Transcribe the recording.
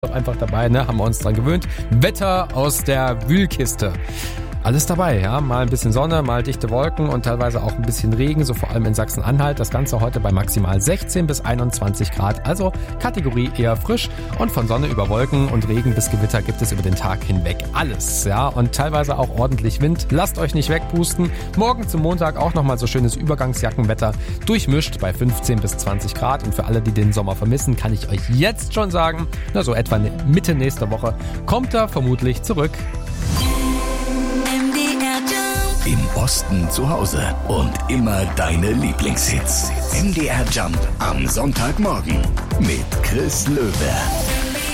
Doch einfach dabei, ne? Haben wir uns dran gewöhnt. Wetter aus der Wühlkiste. Alles dabei, ja. Mal ein bisschen Sonne, mal dichte Wolken und teilweise auch ein bisschen Regen, so vor allem in Sachsen-Anhalt. Das Ganze heute bei maximal 16 bis 21 Grad, also Kategorie eher frisch. Und von Sonne über Wolken und Regen bis Gewitter gibt es über den Tag hinweg alles, ja. Und teilweise auch ordentlich Wind. Lasst euch nicht wegpusten. Morgen zum Montag auch nochmal so schönes Übergangsjackenwetter. Durchmischt bei 15 bis 20 Grad. Und für alle, die den Sommer vermissen, kann ich euch jetzt schon sagen, na so etwa Mitte nächster Woche kommt er vermutlich zurück. Im Osten zu Hause und immer deine Lieblingshits. MDR Jump am Sonntagmorgen mit Chris Löwe.